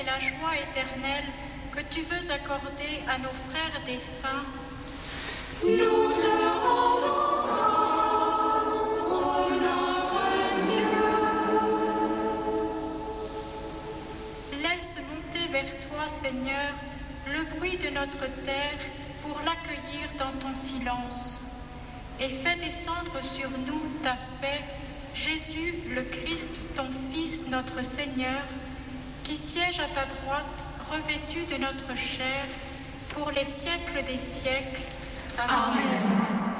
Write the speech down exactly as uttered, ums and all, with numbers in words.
la joie éternelle que tu veux accorder à nos frères défunts, nous te rendons grâce, ô notre Dieu. Laisse monter vers toi, Seigneur, le bruit de notre terre pour l'accueillir dans ton silence. Et fais descendre sur nous ta paix, Jésus, le Christ, ton Fils, notre Seigneur, qui siège à ta droite, revêtu de notre chair, pour les siècles des siècles. Amen.